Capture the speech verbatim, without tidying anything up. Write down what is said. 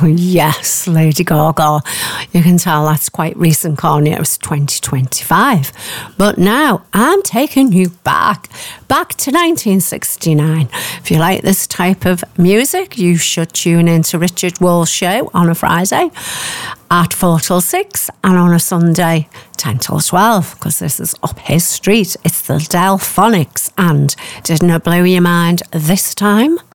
Oh, yes, Lady Gaga. You can tell that's quite recent, can't you? It was twenty twenty-five. But now I'm taking you back, back to nineteen sixty-nine. If you like this type of music, you should tune in to Richard Wall's show on a Friday at four till six and on a Sunday ten till twelve, because this is up his street. It's the Delphonics, and didn't it blow your mind this time?